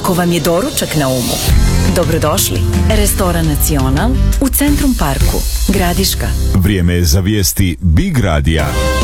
Ako vam je doručak na umu, dobrodošli. Restoran Nacional u Centrum Parku, Gradiška. Vrijeme je za vijesti Big Radija.